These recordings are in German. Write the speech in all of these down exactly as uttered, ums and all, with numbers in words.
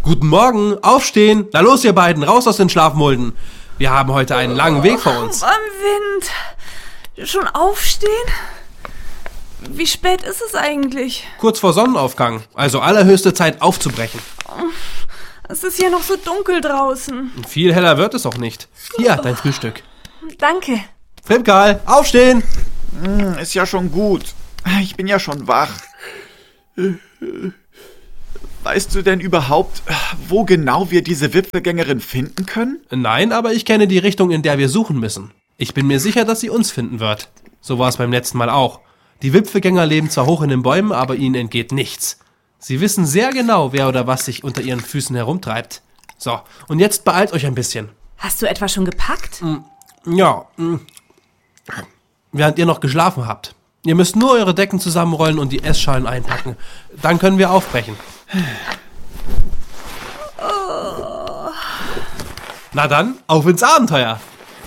Guten Morgen, aufstehen. Na los, ihr beiden, raus aus den Schlafmulden. Wir haben heute einen langen Weg vor uns. Am Wind. Schon aufstehen? Wie spät ist es eigentlich? Kurz vor Sonnenaufgang, also allerhöchste Zeit aufzubrechen. Es ist ja noch so dunkel draußen. Viel heller wird es auch nicht. Hier, dein Frühstück. Danke. Filmkarl, aufstehen! Hm, ist ja schon gut. Ich bin ja schon wach. Weißt du denn überhaupt, wo genau wir diese Wipfelgängerin finden können? Nein, aber ich kenne die Richtung, in der wir suchen müssen. Ich bin mir sicher, dass sie uns finden wird. So war es beim letzten Mal auch. Die Wipfelgänger leben zwar hoch in den Bäumen, aber ihnen entgeht nichts. Sie wissen sehr genau, wer oder was sich unter ihren Füßen herumtreibt. So, und jetzt beeilt euch ein bisschen. Hast du etwa schon gepackt? Ja, während ihr noch geschlafen habt. Ihr müsst nur eure Decken zusammenrollen und die Essschalen einpacken. Dann können wir aufbrechen. Oh. Na dann, auf ins Abenteuer!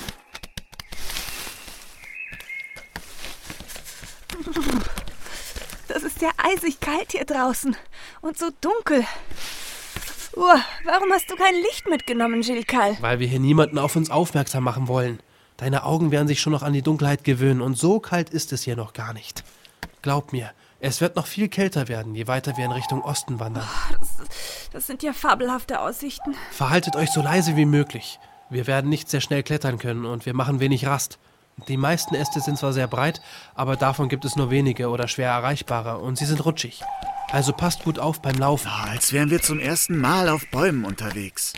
Das ist ja eisig kalt hier draußen und so dunkel. Uh, warum hast du kein Licht mitgenommen, Gilles? Weil wir hier niemanden auf uns aufmerksam machen wollen. Deine Augen werden sich schon noch an die Dunkelheit gewöhnen und so kalt ist es hier noch gar nicht. Glaub mir, es wird noch viel kälter werden, je weiter wir in Richtung Osten wandern. Oh, das, das sind ja fabelhafte Aussichten. Verhaltet euch so leise wie möglich. Wir werden nicht sehr schnell klettern können und wir machen wenig Rast. Die meisten Äste sind zwar sehr breit, aber davon gibt es nur wenige oder schwer erreichbare und sie sind rutschig. Also passt gut auf beim Laufen. Oh, als wären wir zum ersten Mal auf Bäumen unterwegs.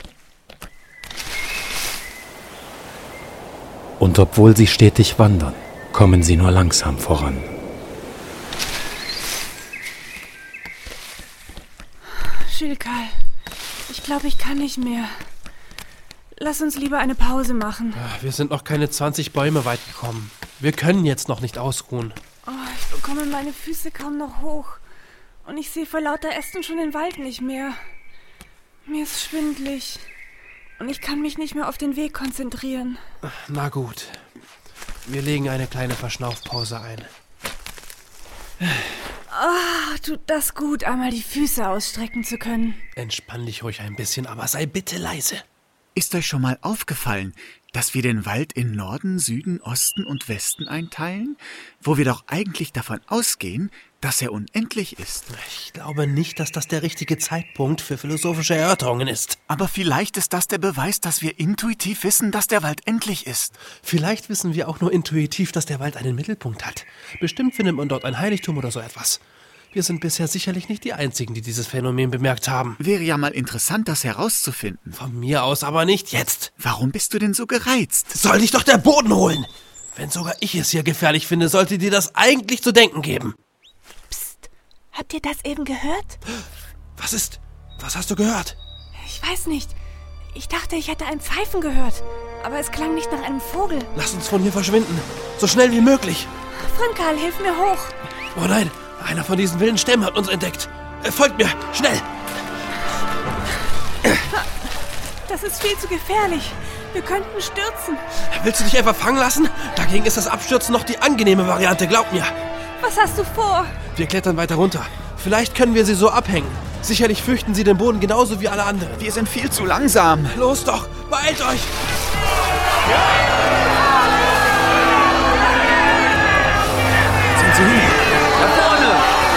Und obwohl sie stetig wandern, kommen sie nur langsam voran. Gilles, ich glaube, ich kann nicht mehr. Lass uns lieber eine Pause machen. Wir sind noch keine zwanzig Bäume weit gekommen. Wir können jetzt noch nicht ausruhen. Oh, ich bekomme meine Füße kaum noch hoch. Und ich sehe vor lauter Ästen schon den Wald nicht mehr. Mir ist schwindlig. Und ich kann mich nicht mehr auf den Weg konzentrieren. Na gut. Wir legen eine kleine Verschnaufpause ein. Ah, tut das gut, einmal die Füße ausstrecken zu können. Entspann dich ruhig ein bisschen, aber sei bitte leise. Ist euch schon mal aufgefallen, dass wir den Wald in Norden, Süden, Osten und Westen einteilen, wo wir doch eigentlich davon ausgehen, dass er unendlich ist? Ich glaube nicht, dass das der richtige Zeitpunkt für philosophische Erörterungen ist. Aber vielleicht ist das der Beweis, dass wir intuitiv wissen, dass der Wald endlich ist. Vielleicht wissen wir auch nur intuitiv, dass der Wald einen Mittelpunkt hat. Bestimmt findet man dort ein Heiligtum oder so etwas. Wir sind bisher sicherlich nicht die Einzigen, die dieses Phänomen bemerkt haben. Wäre ja mal interessant, das herauszufinden. Von mir aus aber nicht jetzt. Warum bist du denn so gereizt? Soll dich doch der Boden holen! Wenn sogar ich es hier gefährlich finde, sollte dir das eigentlich zu denken geben. Psst, habt ihr das eben gehört? Was ist? Was hast du gehört? Ich weiß nicht. Ich dachte, ich hätte ein Pfeifen gehört. Aber es klang nicht nach einem Vogel. Lass uns von hier verschwinden. So schnell wie möglich. Frimkal, hilf mir hoch. Oh nein, einer von diesen wilden Stämmen hat uns entdeckt. Folgt mir, schnell! Das ist viel zu gefährlich. Wir könnten stürzen. Willst du dich einfach fangen lassen? Dagegen ist das Abstürzen noch die angenehme Variante, glaub mir. Was hast du vor? Wir klettern weiter runter. Vielleicht können wir sie so abhängen. Sicherlich fürchten sie den Boden genauso wie alle anderen. Wir sind viel zu langsam. Los doch, beeilt euch! Sind sie hin? Da vorne!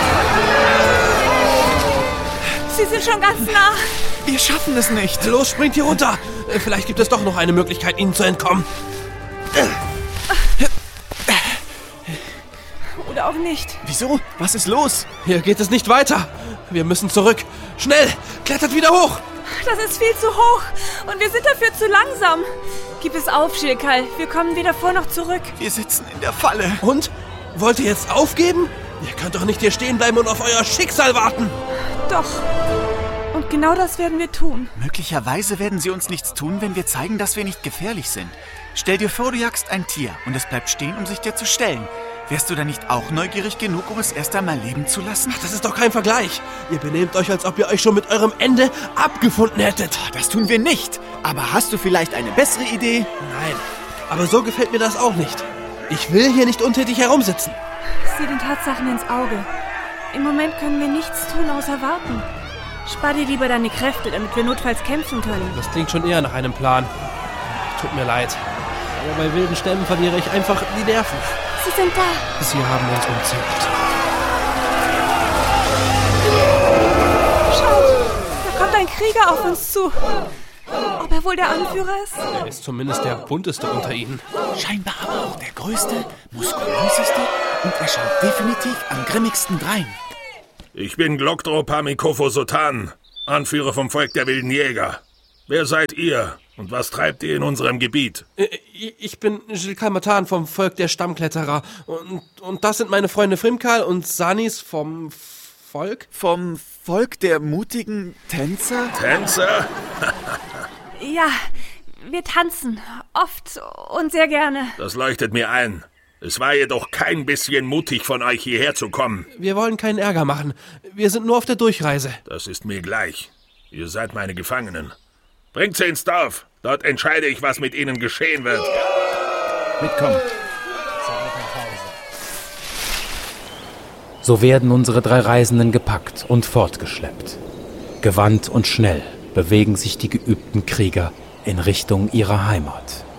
Sie sind schon ganz nah. Wir schaffen es nicht. Los, springt hier runter. Vielleicht gibt es doch noch eine Möglichkeit, ihnen zu entkommen. Oder auch nicht. Wieso? Was ist los? Hier geht es nicht weiter. Wir müssen zurück. Schnell, klettert wieder hoch. Das ist viel zu hoch und wir sind dafür zu langsam. Gib es auf, Gilles. Wir kommen weder vor noch zurück. Wir sitzen in der Falle. Und? Wollt ihr jetzt aufgeben? Ihr könnt doch nicht hier stehen bleiben und auf euer Schicksal warten. Doch. Und genau das werden wir tun. Möglicherweise werden sie uns nichts tun, wenn wir zeigen, dass wir nicht gefährlich sind. Stell dir vor, du jagst ein Tier und es bleibt stehen, um sich dir zu stellen. Wärst du dann nicht auch neugierig genug, um es erst einmal leben zu lassen? Ach, das ist doch kein Vergleich. Ihr benehmt euch, als ob ihr euch schon mit eurem Ende abgefunden hättet. Das tun wir nicht. Aber hast du vielleicht eine bessere Idee? Nein, aber so gefällt mir das auch nicht. Ich will hier nicht untätig herumsitzen. Sieh den Tatsachen ins Auge. Im Moment können wir nichts tun, außer warten. Spar dir lieber deine Kräfte, damit wir notfalls kämpfen können. Das klingt schon eher nach einem Plan. Tut mir leid. Aber bei wilden Stämmen verliere ich einfach die Nerven. Sie sind da. Sie haben uns umzingelt. Schaut, da kommt ein Krieger auf uns zu. Ob er wohl der Anführer ist? Er ist zumindest der bunteste unter ihnen. Scheinbar aber auch der größte, muskulöseste und er schaut definitiv am grimmigsten drein. Ich bin Glokdro Pamikofo Sotan, Anführer vom Volk der wilden Jäger. Wer seid ihr und was treibt ihr in unserem Gebiet? Ich bin Jilkal Matan vom Volk der Stammkletterer. Und, und das sind meine Freunde Frimkal und Sanis vom Volk? Vom Volk der mutigen Tänzer? Tänzer? Ja, wir tanzen. Oft und sehr gerne. Das leuchtet mir ein. Es war jedoch kein bisschen mutig von euch hierher zu kommen. Wir wollen keinen Ärger machen. Wir sind nur auf der Durchreise. Das ist mir gleich. Ihr seid meine Gefangenen. Bringt sie ins Dorf. Dort entscheide ich, was mit ihnen geschehen wird. Mitkommen. So werden unsere drei Reisenden gepackt und fortgeschleppt. Gewandt und schnell bewegen sich die geübten Krieger in Richtung ihrer Heimat.